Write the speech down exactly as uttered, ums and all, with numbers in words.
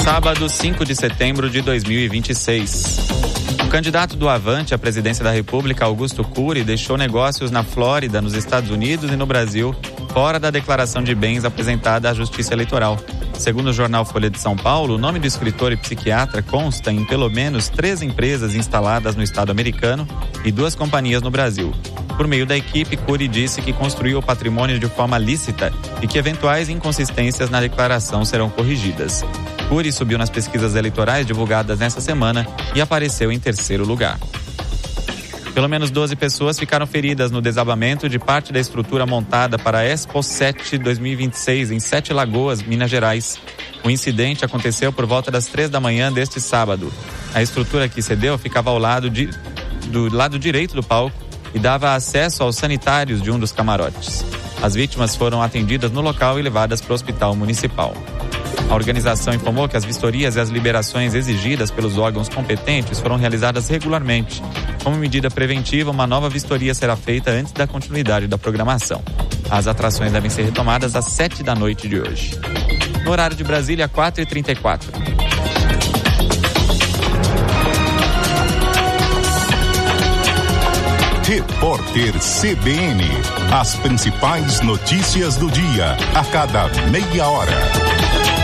Sábado, cinco de setembro de dois mil e vinte e seis. O candidato do Avante à presidência da República, Augusto Cury, deixou negócios na Flórida, nos Estados Unidos e no Brasil, fora da declaração de bens apresentada à Justiça Eleitoral. Segundo o jornal Folha de São Paulo, o nome do escritor e psiquiatra consta em pelo menos três empresas instaladas no estado americano e duas companhias no Brasil. Por meio da equipe, Cury disse que construiu o patrimônio de forma lícita e que eventuais inconsistências na declaração serão corrigidas. Cury subiu nas pesquisas eleitorais divulgadas nesta semana e apareceu em terceiro lugar. Pelo menos doze pessoas ficaram feridas no desabamento de parte da estrutura montada para a Expo sete dois mil e vinte e seis em Sete Lagoas, Minas Gerais. O incidente aconteceu por volta das três da manhã deste sábado. A estrutura que cedeu ficava ao lado de, do lado direito do palco e dava acesso aos sanitários de um dos camarotes. As vítimas foram atendidas no local e levadas para o hospital municipal. A organização informou que as vistorias e as liberações exigidas pelos órgãos competentes foram realizadas regularmente. Como medida preventiva, uma nova vistoria será feita antes da continuidade da programação. As atrações devem ser retomadas às sete da noite de hoje. No horário de Brasília, quatro e trinta e quatro. Repórter C B N. As principais notícias do dia, a cada meia hora.